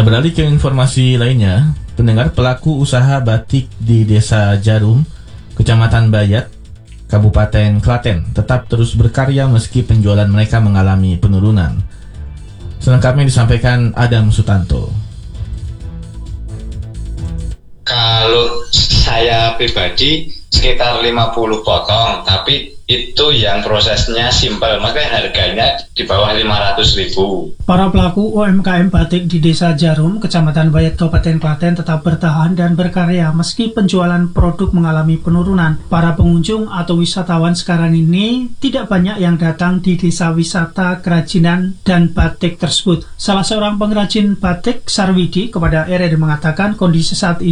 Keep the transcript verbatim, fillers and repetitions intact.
Kita beralih ke informasi lainnya. Pendengar, pelaku usaha batik di Desa Jarum, Kecamatan Bayat, Kabupaten Klaten tetap terus berkarya meski penjualan mereka mengalami penurunan. Selengkapnya disampaikan Adam Sutanto. Kalau saya pribadi sekitar lima puluh potong, tapi itu yang prosesnya simpel, makanya harganya di bawah lima ratus ribu. Para pelaku U M K M batik di Desa Jarum, Kecamatan Bayat, Kabupaten Klaten tetap bertahan dan berkarya meski penjualan produk mengalami penurunan. Para pengunjung atau wisatawan sekarang ini tidak banyak yang datang di desa wisata kerajinan dan batik tersebut. Salah seorang pengrajin batik, Sarwidi, kepada R R I mengatakan kondisi saat ini